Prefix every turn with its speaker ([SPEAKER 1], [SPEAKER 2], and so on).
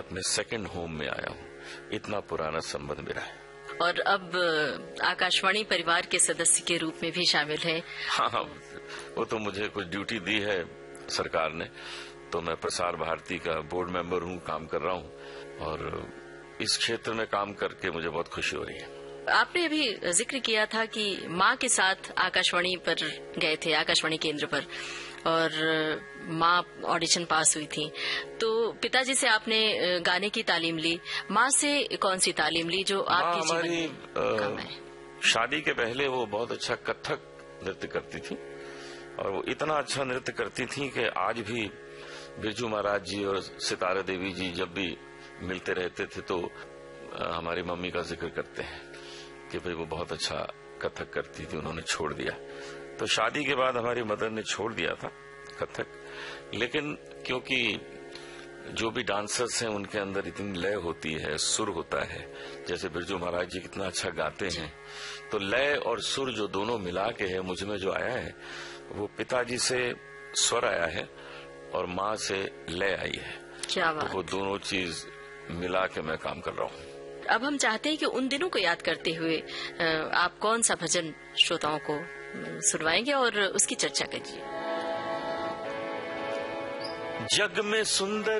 [SPEAKER 1] अपने second home में आया हूँ। इतना पुराना संबंध मेरा है।
[SPEAKER 2] और अब आकाशवाणी परिवार के सदस्य के रूप में भी शामिल हैं।
[SPEAKER 1] हाँ, वो तो मुझे कुछ ड्यूटी दी है सरकार ने, तो मैं प्रसार भारती का बोर्ड मेंबर हूँ, काम कर रहा हूँ और इस क्षेत्र में काम करके मुझे बहुत खुशी हो रही है।
[SPEAKER 2] आपने अभी जिक्र किया था कि माँ के साथ आकाशवाणी पर गए थे, आकाशवाणी केंद्र पर, और माँ ऑडिशन पास हुई थी, तो पिताजी से आपने गाने की तालीम ली। माँ से कौन सी तालीम ली जो आपके जीवन में काम आए?
[SPEAKER 1] शादी के पहले वो बहुत अच्छा कथक नृत्य करती थी और वो इतना अच्छा नृत्य करती थी कि आज भी बिरजू महाराज जी और सितारा देवी जी जब भी मिलते रहते थे तो हमारी मम्मी का जिक्र करते हैं कि भाई वो बहुत अच्छा कथक करती थी, उन्होंने छोड़ दिया। तो शादी के बाद हमारी मदर ने छोड़ दिया था कथक, लेकिन क्योंकि जो भी डांसर्स हैं उनके अंदर इतनी लय होती है, सुर होता है, जैसे बिरजू महाराज जी कितना अच्छा गाते हैं, तो लय और सुर जो दोनों मिला के है मुझ में जो आया है वो पिताजी से स्वर आया है और माँ से लय आई है।
[SPEAKER 2] क्या बात।
[SPEAKER 1] तो वो दोनों चीज मिला के मैं काम कर रहा हूँ।
[SPEAKER 2] अब हम चाहते हैं कि उन दिनों को याद करते हुए आप कौन सा भजन श्रोताओं को सुनवाएंगे और उसकी चर्चा कीजिए।
[SPEAKER 1] जग में सुंदर